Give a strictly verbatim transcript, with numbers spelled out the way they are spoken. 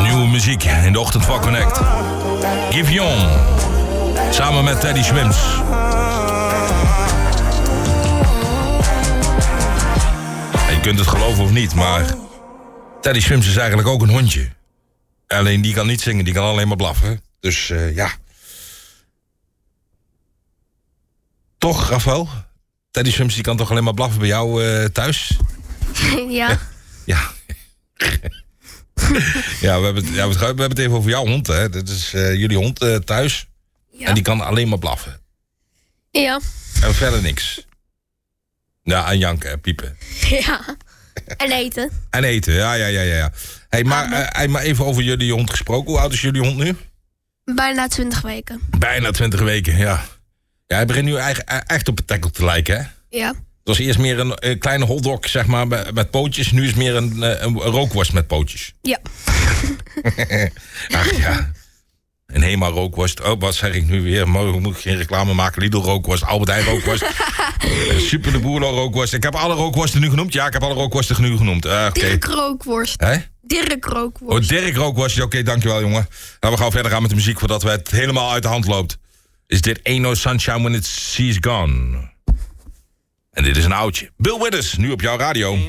Nieuwe muziek in de ochtend van Connect. Giveon. Samen met Teddy Swims. Je kunt het geloven of niet, maar Teddy Swims is eigenlijk ook een hondje. Alleen die kan niet zingen, die kan alleen maar blaffen. Dus uh, ja. Toch, Rafael? Teddy Swims die kan toch alleen maar blaffen bij jou uh, thuis? Ja. Ja. Ja, we hebben, het, ja, we hebben het even over jouw hond, hè. Dat is uh, jullie hond uh, thuis. Ja. En die kan alleen maar blaffen. Ja. En verder niks. Ja, en janken, piepen. Ja. En eten. En eten, ja, ja, ja, ja. Hey, maar, uh, maar even over jullie hond gesproken. Hoe oud is jullie hond nu? Bijna twintig weken. Bijna twintig weken, ja. Ja, hij begint nu eigen, echt op een tackle te lijken, hè? Ja. Het was eerst meer een, een kleine hotdog, zeg maar, met pootjes. Nu is het meer een, een, een rookworst met pootjes. Ja. Ach ja. Een Hema rookworst. Oh, wat zeg ik nu weer? Morgen moet ik geen reclame maken. Lidl rookworst, Albert Heijn rookworst. Super de Boerlo rookworst. Ik heb alle rookworsten nu genoemd. Ja, ik heb alle rookworsten nu genoemd. Uh, okay. Dirk rookworst. Hè? Dirk rookworst. Oh, Dirk rookworst. Oké, okay, dankjewel, jongen. Nou, we gaan verder gaan met de muziek voordat het helemaal uit de hand loopt. Is dit Ain't No Sunshine When It's She's Gone. En dit is een oudje. Bill Withers, nu op jouw radio.